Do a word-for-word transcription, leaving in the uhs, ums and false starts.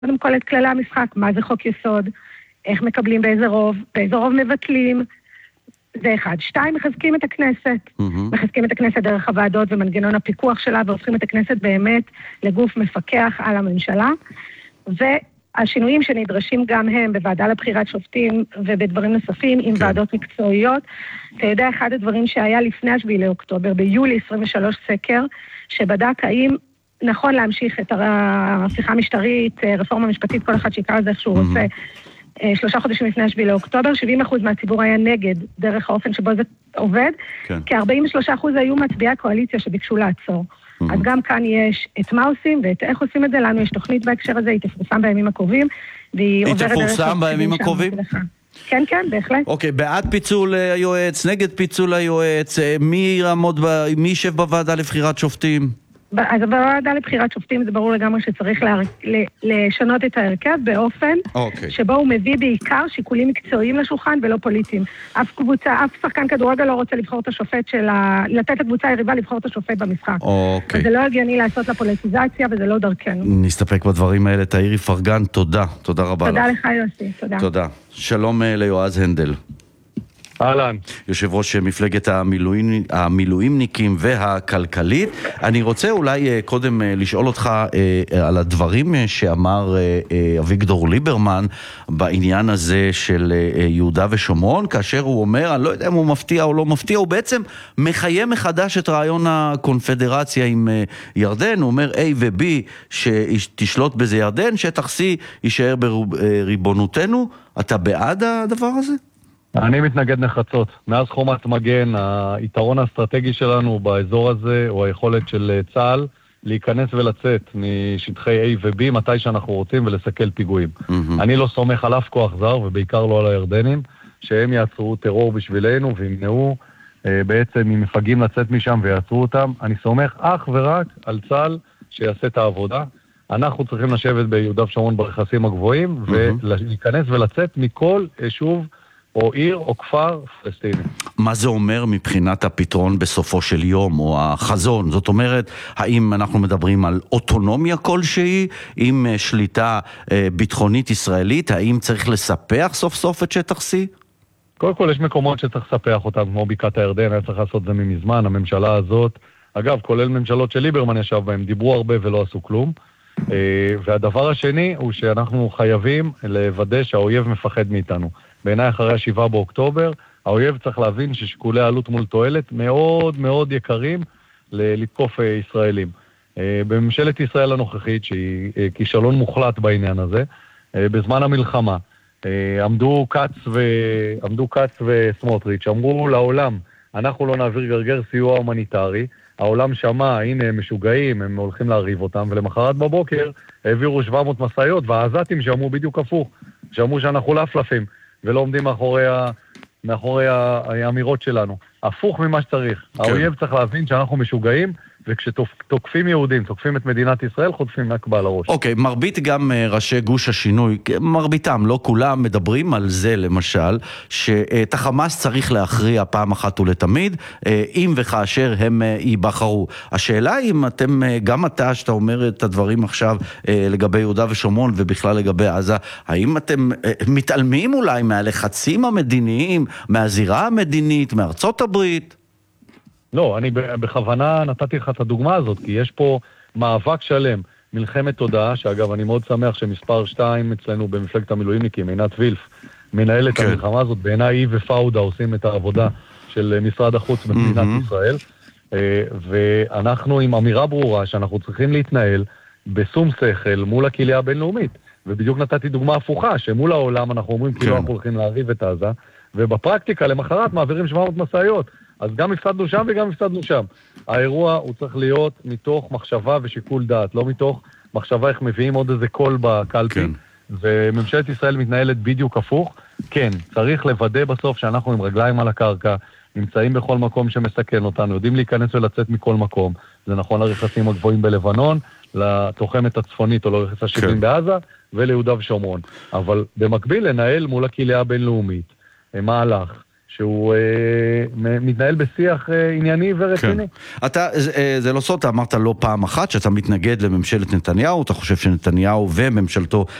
קודם כל את כללי המשחק, מה זה חוק יסוד, איך מקבלים באיזה רוב, באיזה רוב מבטלים, זה אחד. שתיים, מחזקים את הכנסת. Mm-hmm. מחזקים את הכנסת דרך הוועדות ומנגנון הפיקוח שלה, והופכים את הכנסת באמת לגוף מפקח על הממשלה. והשינויים שנדרשים גם הם בוועדה לבחירת שופטים ובדברים נוספים עם כן. ועדות מקצועיות. אתה יודע, אחד הדברים שהיה לפני השביעי לאוקטובר, ביולי עשרים ושלוש סקר, שבדק האם נכון להמשיך את ההפיכה המשטרית, רפורמה משפטית, כל אחד שיקרא את זה איך שהוא mm-hmm. רוצה, שלושה חודשים לפני השביעי לאוקטובר, שבעים אחוז מהציבור היה נגד דרך האופן שבו זה עובד, כן. כ-ארבעים ושלושה אחוז היו מצביעי הקואליציה שביקשו לעצור. Mm-hmm. אז גם כאן יש את מה עושים ואת איך עושים את זה, לנו יש תוכנית בהקשר הזה, היא תפורסם בימים הקרובים, והיא היא תפורסם בימים הקרובים? כן, כן, בהחלט. אוקיי, בעד פיצול היועץ, נגד פיצול היועץ, מי יעמוד, מי יישב בוועדה לבחירת שופטים? אז בוועדה לבחירת שופטים זה ברור לגמרי שצריך לה, לשנות את ההרכב באופן okay. שבו הוא מביא בעיקר שיקולים מקצועיים לשולחן ולא פוליטיים. אף קבוצה, אף שחקן כדורגל לא רוצה לבחור את השופט של ה... לתת לקבוצה היריבה לבחור את השופט במשחק. Okay. וזה לא הגיוני לעשות לפוליטיזציה וזה לא דרכנו. נסתפק בדברים האלה. תאירי פרגן, תודה. תודה רבה תודה לך. תודה לך יוסי, תודה. תודה. שלום ליועז הנדל. אהלן. יושב ראש מפלגת המילואים, המילואימניקים והכלכלית. אני רוצה אולי קודם לשאול אותך על הדברים שאמר אביגדור ליברמן בעניין הזה של יהודה ושומרון, כאשר הוא אומר, אני לא יודע אם הוא מפתיע או לא מפתיע, הוא בעצם מחיה מחדש את רעיון הקונפדרציה עם ירדן, הוא אומר A ו-B שתשלוט בזה ירדן, שטח C יישאר בריבונותנו. אתה בעד הדבר הזה? אני מתנגד נחרצות. מאז חומת מגן, היתרון האסטרטגי שלנו באזור הזה הוא היכולת של צה"ל להיכנס ולצאת משטחי A ו-B מתי שאנחנו רוצים ולסכל פיגועים. Mm-hmm. אני לא סומך על אף כוח זר ובעיקר לא על הירדנים, שהם יעצרו טרור בשבילנו וימנעו אה, בעצם ממפגעים לצאת משם ויעצרו אותם. אני סומך אך ורק על צה"ל שיעשה את העבודה. אנחנו צריכים לשבת ביהודה ושומרון ברכסים הגבוהים mm-hmm. ולהיכנס ולצאת מכל יישוב או עיר או כפר פלסטיני. מה זה אומר מבחינת הפתרון בסופו של יום, או החזון? זאת אומרת, האם אנחנו מדברים על אוטונומיה כלשהי, עם שליטה ביטחונית ישראלית? האם צריך לספח סוף סוף את שטח C? קודם כל, יש מקומות שצריך לספח אותם, כמו בקעת הירדן, היה צריך לעשות זה ממזמן. הממשלה הזאת, אגב, כולל ממשלות של ליברמן ישב בהם, דיברו הרבה ולא עשו כלום. והדבר השני הוא שאנחנו חייבים לוודא שהאויב מפחד מאיתנו. בעיניי אחרי השבעה באוקטובר, האויב צריך להבין ששיקולי עלות מול תועלת מאוד מאוד יקרים לתקוף ישראלים. בממשלת ישראל הנוכחית, שהיא כישלון מוחלט בעניין הזה, בזמן המלחמה, עמדו קץ ו... עמדו קץ וסמוטריץ', אמרו לעולם, אנחנו לא נעביר גרגר סיוע הומניטרי, העולם שמע, הנה הם משוגעים, הם הולכים להריב אותם, ולמחרת בבוקר העבירו שבע מאות מסעיות, והעזתים שאמרו בדיוק הפוך, שאמרו שאנחנו לפלפים, ולא עומדים מאחורי, ה... מאחורי האמירות שלנו. הפוך ממה שצריך. כן. האויב צריך להבין שאנחנו משוגעים, וכשתוקפים יהודים, תוקפים את מדינת ישראל, חוטפים נקבה על הראש. אוקיי, מרבית גם ראשי גוש השינוי, מרביתם, לא כולם, מדברים על זה למשל, שאת החמאס צריך להכריע פעם אחת ולתמיד, אם וכאשר הם ייבחרו. השאלה היא אם אתם, גם אתה, שאתה אומר את הדברים עכשיו לגבי יהודה ושומרון, ובכלל לגבי עזה, האם אתם מתעלמים אולי מהלחצים המדיניים, מהזירה המדינית, מארצות הברית? לא, אני בכוונה נתתי לך את הדוגמה הזאת, כי יש פה מאבק שלם, מלחמת תודעה, שאגב אני מאוד שמח שמספר שתיים אצלנו במפלגת המילואימניקים, עינת וילף, מנהלת כן. המלחמה הזאת, בעיניי היא ופאודה עושים את העבודה של משרד החוץ במדינת mm-hmm. ישראל, ואנחנו עם אמירה ברורה שאנחנו צריכים להתנהל בשום שכל מול הקהילה הבינלאומית, ובדיוק נתתי דוגמה הפוכה, שמול העולם אנחנו אומרים כן. כאילו אנחנו הולכים להריב את עזה, ובפרקטיקה למחרת מעבירים שבע מאות מסעיות, אז גם הפסדנו שם וגם הפסדנו שם. האירוע הוא צריך להיות מתוך מחשבה ושיקול דעת, לא מתוך מחשבה איך מביאים עוד איזה קול בקלפי. כן. וממשלת ישראל מתנהלת בדיוק הפוך. כן, צריך לוודא בסוף שאנחנו עם רגליים על הקרקע, נמצאים בכל מקום שמסכן אותנו, יודעים להיכנס ולצאת מכל מקום. זה נכון לרכסים הגבוהים בלבנון, לתוחמת הצפונית או לרכס השבעים כן. בעזה, וליהודה ושומרון. אבל במקביל לנהל מול הקהילה הבינלאומית, מהלך שהוא אה, מתנהל בשיח אה, ענייני ורציני. כן. אתה, זה, זה לא סוד, אתה אמרת לא פעם אחת שאתה מתנגד לממשלת נתניהו, אתה חושב שנתניהו וממשלתו